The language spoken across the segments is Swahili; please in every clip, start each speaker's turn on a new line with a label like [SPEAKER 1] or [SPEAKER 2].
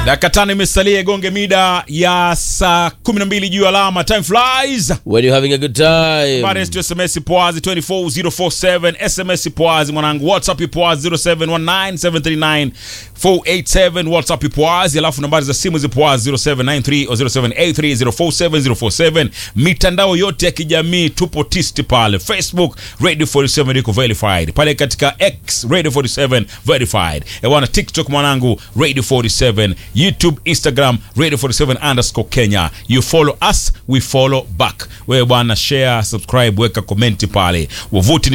[SPEAKER 1] Dakika 5 imesalia gonge mida ya saa 12 juu alama. Time flies
[SPEAKER 2] when you're having a good time.
[SPEAKER 1] Bares to SMS Pwazi 24047, SMS Pwazi mwanangu, WhatsApp Pwazi 0719739487, WhatsApp Pwazi, alafu nambari za simu Pwazi 0793 au 0783047047. Mitandao yote ya kijamii tupo tisti pale. Facebook Radio 47 iko verified. Pale katika X Radio 47 verified. Ewana TikTok mwanangu Radio 47, YouTube, Instagram Radio 47_Kenya. You follow us, we follow back. Wewe bwana, share, subscribe, weka komenti pale. Wavuti ni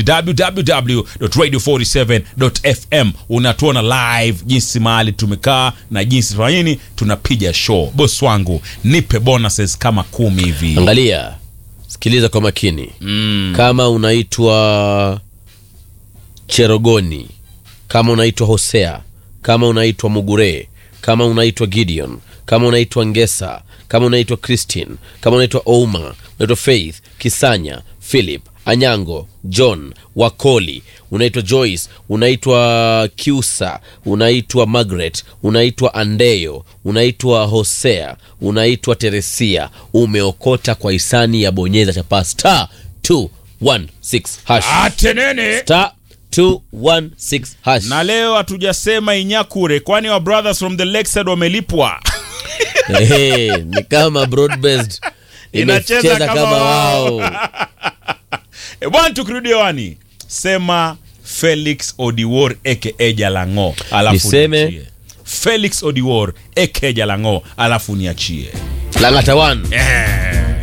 [SPEAKER 1] www.radio47.fm. Unatuona live jinsi mahali tumekaa na jinsi fanyini tunapiga show. Boss wangu, nipe bonuses kama 10 hivi.
[SPEAKER 2] Angalia, sikiliza kwa makini. Kama unaitwa Cherogoni, kama unaitwa Hosea, kama unaitwa Mugure, kama unaitwa Gideon, kama unaitwa Ngesa, kama unaitwa Christine, kama unaitwa Ouma, unaitwa Faith, Kisanya, Philip, Anyango, John, Wakoli, unaitwa Joyce, unaitwa Kiusa, unaitwa Margaret, unaitwa Andeyo, unaitwa Hosea, unaitwa Teresia, umeokota kwa hisani ya bonyeza chapa star 216 hash.
[SPEAKER 1] Atenene
[SPEAKER 2] Star 216 hash.
[SPEAKER 1] na leo hatujasema Inyakure, kwani wa brothers from the Lakeside wamelipwa.
[SPEAKER 2] Ni kama broad-based inacheza kama wao.
[SPEAKER 1] Bwana, tukirudi hewani, sema Felix Odiwuor aka Jalango, alafu
[SPEAKER 2] Niseme
[SPEAKER 1] niachie. Felix Odiwuor aka Jalango, alafu niachie.
[SPEAKER 2] Langata 1.